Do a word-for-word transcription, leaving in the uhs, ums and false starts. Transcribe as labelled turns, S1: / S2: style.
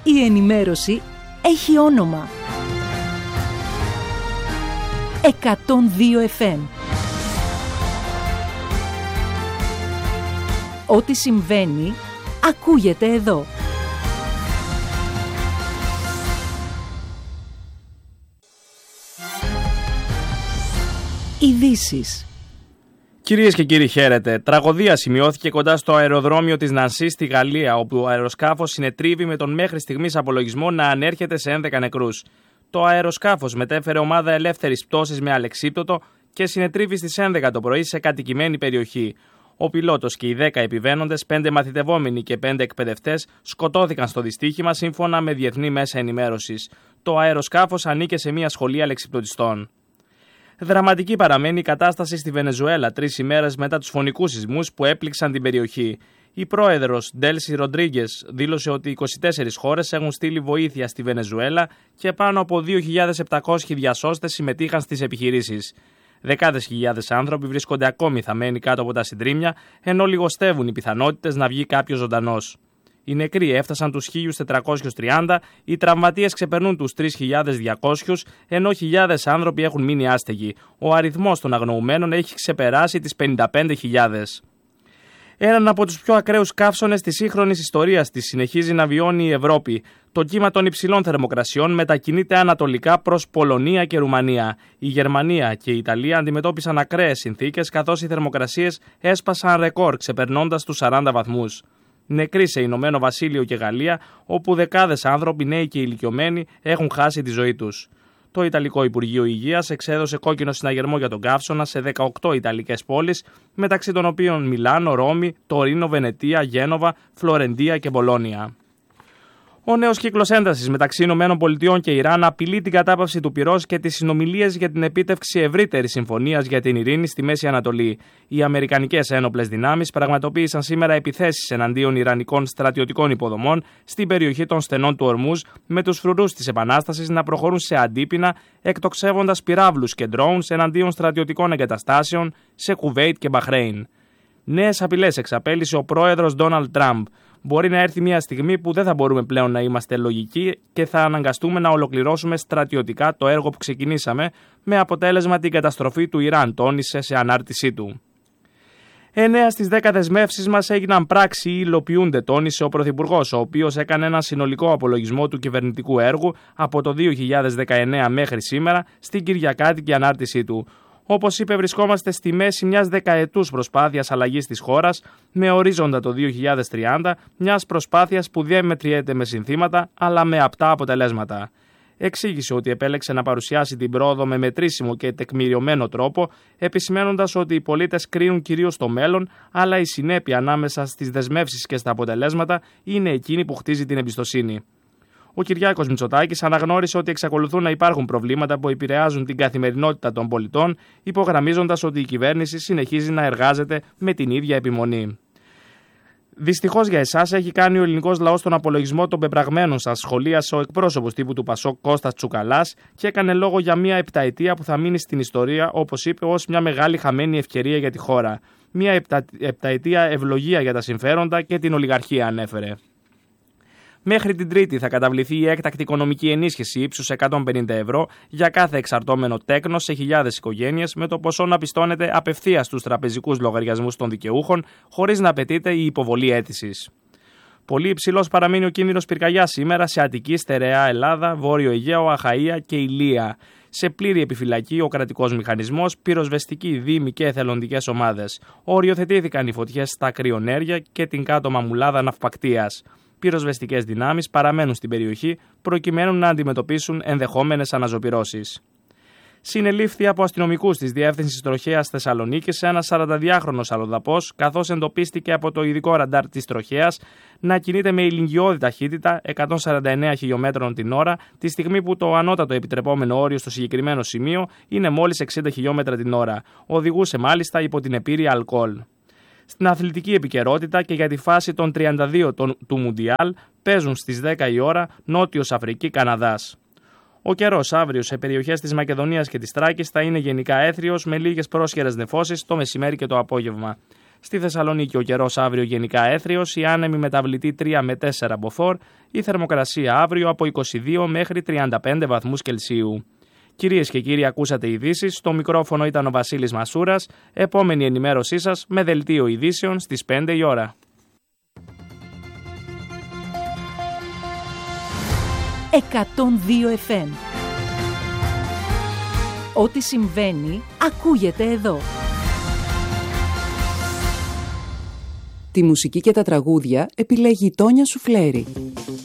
S1: Η ενημέρωση έχει όνομα. εκατόν δύο εφ εμ. Ό,τι συμβαίνει, ακούγεται εδώ. Ειδήσεις.
S2: Κυρίες και κύριοι, χαίρετε. Τραγωδία σημειώθηκε κοντά στο αεροδρόμιο της Νανσί στη Γαλλία, όπου ο αεροσκάφος συνετρίβει με τον μέχρι στιγμής απολογισμό να ανέρχεται σε έντεκα νεκρούς. Το αεροσκάφος μετέφερε ομάδα ελεύθερης πτώσης με αλεξίπτωτο και συνετρίβει στις έντεκα το πρωί σε κατοικημένη περιοχή. Ο πιλότος και οι δέκα επιβαίνοντες, πέντε μαθητευόμενοι και πέντε εκπαιδευτές, σκοτώθηκαν στο δυστύχημα σύμφωνα με διεθνή μέσα ενημέρωσης. Το αεροσκάφος ανήκε σε μια σχολή αλεξιπτωτιστών. Δραματική παραμένει η κατάσταση στη Βενεζουέλα τρεις ημέρες μετά τους φωνικούς σεισμούς που έπληξαν την περιοχή. Η πρόεδρος Ντέλσι Ροντρίγκες δήλωσε ότι είκοσι τέσσερις χώρες έχουν στείλει βοήθεια στη Βενεζουέλα και πάνω από δύο χιλιάδες επτακόσιοι διασώστες συμμετείχαν στις επιχειρήσεις. Δεκάδες χιλιάδες άνθρωποι βρίσκονται ακόμη θαμμένοι κάτω από τα συντρίμμια, ενώ λιγοστεύουν οι πιθανότητες να βγει κάποιος ζωντανός. Οι νεκροί έφτασαν τους χίλιους τετρακόσιους τριάντα, οι τραυματίες ξεπερνούν τους τρεις χιλιάδες διακόσιους, ενώ χιλιάδες άνθρωποι έχουν μείνει άστεγοι. Ο αριθμός των αγνοουμένων έχει ξεπεράσει τις πενήντα πέντε χιλιάδες. Έναν από τους πιο ακραίους καύσονες της σύγχρονης ιστορίας της συνεχίζει να βιώνει η Ευρώπη. Το κύμα των υψηλών θερμοκρασιών μετακινείται ανατολικά προς Πολωνία και Ρουμανία. Η Γερμανία και η Ιταλία αντιμετώπισαν ακραίες συνθήκες, καθώς οι θερμοκρασίες έσπασαν ρεκόρ ξεπερνώντας τους σαράντα βαθμούς. Νεκροί σε Ηνωμένο Βασίλειο και Γαλλία, όπου δεκάδες άνθρωποι, νέοι και ηλικιωμένοι, έχουν χάσει τη ζωή τους. Το Ιταλικό Υπουργείο Υγείας εξέδωσε κόκκινο συναγερμό για τον καύσωνα σε δεκαοκτώ ιταλικές πόλεις, μεταξύ των οποίων Μιλάνο, Ρώμη, Τωρίνο, Βενετία, Γένοβα, Φλωρεντία και Μπολόνια. Ο νέος κύκλος έντασης μεταξύ ΗΠΑ και Ιράν απειλεί την κατάπαυση του πυρός και τις συνομιλίες για την επίτευξη ευρύτερης συμφωνίας για την ειρήνη στη Μέση Ανατολή. Οι αμερικανικές ένοπλες δυνάμεις πραγματοποίησαν σήμερα επιθέσεις εναντίον ιρανικών στρατιωτικών υποδομών στην περιοχή των στενών του Ορμούζ, με τους φρουρούς της Επανάστασης να προχωρούν σε αντίπεινα, εκτοξεύοντας πυράβλους και ντρόουνς εναντίον στρατιωτικών εγκαταστάσεων σε Κουβέιτ και Μπαχρέιν. Νέες απειλές εξαπέλυσε ο πρόεδρος Ντόναλντ Τραμπ. Μπορεί να έρθει μια στιγμή που δεν θα μπορούμε πλέον να είμαστε λογικοί και θα αναγκαστούμε να ολοκληρώσουμε στρατιωτικά το έργο που ξεκινήσαμε, με αποτέλεσμα την καταστροφή του Ιράν, τόνισε σε ανάρτησή του. Εννέα στις δέκα δεσμεύσεις μας έγιναν πράξη ή υλοποιούνται, τόνισε ο Πρωθυπουργός, ο οποίος έκανε ένα συνολικό απολογισμό του κυβερνητικού έργου από το δύο χιλιάδες δεκαεννέα μέχρι σήμερα στην κυριακάτικη ανάρτησή του. Όπως είπε, βρισκόμαστε στη μέση μιας δεκαετούς προσπάθειας αλλαγής της χώρας, με ορίζοντα το δύο χιλιάδες τριάντα, μιας προσπάθειας που δεν μετριέται με συνθήματα, αλλά με απτά αποτελέσματα. Εξήγησε ότι επέλεξε να παρουσιάσει την πρόοδο με μετρήσιμο και τεκμηριωμένο τρόπο, επισημένοντας ότι οι πολίτες κρίνουν κυρίως το μέλλον, αλλά η συνέπεια ανάμεσα στις δεσμεύσεις και στα αποτελέσματα είναι εκείνη που χτίζει την εμπιστοσύνη. Ο Κυριάκος Μητσοτάκης αναγνώρισε ότι εξακολουθούν να υπάρχουν προβλήματα που επηρεάζουν την καθημερινότητα των πολιτών, υπογραμμίζοντας ότι η κυβέρνηση συνεχίζει να εργάζεται με την ίδια επιμονή. Δυστυχώς για εσάς, έχει κάνει ο ελληνικός λαός τον απολογισμό των πεπραγμένων σας, σχολίασε ο εκπρόσωπος τύπου του Πασόκ Κώστας Τσουκαλάς και έκανε λόγο για μια επταετία που θα μείνει στην ιστορία, όπως είπε, ως μια μεγάλη χαμένη ευκαιρία για τη χώρα. Μια επτά, επταετία ευλογία για τα συμφέροντα και την ολιγαρχία, ανέφερε. Μέχρι την Τρίτη θα καταβληθεί η έκτακτη οικονομική ενίσχυση ύψους εκατόν πενήντα ευρώ για κάθε εξαρτώμενο τέκνος σε χιλιάδες οικογένειες, με το ποσό να πιστώνεται απευθείας στους τραπεζικούς λογαριασμούς των δικαιούχων, χωρίς να απαιτείται η υποβολή αίτησης. Πολύ υψηλός παραμένει ο κίνδυνος πυρκαγιάς σήμερα σε Αττική, Στερεά Ελλάδα, Βόρειο Αιγαίο, Αχαΐα και Ηλία. Σε πλήρη επιφυλακή ο κρατικός μηχανισμός, πυροσβεστικοί δήμοι και εθελοντικές ομάδες. Οριοθετήθηκαν οι φωτιές στα Κρυονέρια και την κάτω Μαμουλάδα Ναυπακτείας. Πυροσβεστικές δυνάμεις παραμένουν στην περιοχή προκειμένου να αντιμετωπίσουν ενδεχόμενες αναζωπυρώσεις. Συνελήφθη από αστυνομικούς της Διεύθυνσης Τροχέας Θεσσαλονίκης ένας σαρανταδυάχρονος αλλοδαπός, καθώς εντοπίστηκε από το ειδικό ραντάρ της τροχέας να κινείται με ηλικιώδη ταχύτητα εκατόν σαράντα εννέα χιλιόμετρων την ώρα, τη στιγμή που το ανώτατο επιτρεπόμενο όριο στο συγκεκριμένο σημείο είναι μόλις εξήντα χιλιόμετρα την ώρα. Οδηγούσε μάλιστα υπό την επίρρεια αλκοόλ. Στην αθλητική επικαιρότητα και για τη φάση των τριάντα δύο του Μουντιάλ παίζουν στις δέκα η ώρα Νότιος Αφρική Καναδάς. Ο καιρός αύριο σε περιοχές της Μακεδονίας και της Θράκης θα είναι γενικά έθριος, με λίγες πρόσχερες νεφώσεις το μεσημέρι και το απόγευμα. Στη Θεσσαλονίκη ο καιρός αύριο γενικά έθριος, η άνεμη μεταβλητή τρία με τέσσερα μποφόρ, η θερμοκρασία αύριο από είκοσι δύο μέχρι τριάντα πέντε βαθμούς Κελσίου. Κυρίες και κύριοι, ακούσατε ειδήσεις. Στο μικρόφωνο ήταν ο Βασίλης Μασούρας. Επόμενη ενημέρωσή σας με δελτίο ειδήσεων στις πέντε η ώρα.
S1: εκατόν δύο εφ εμ. Ό,τι συμβαίνει, ακούγεται εδώ.
S3: Τη μουσική και τα τραγούδια επιλέγει η Τόνια Σουφλέρη.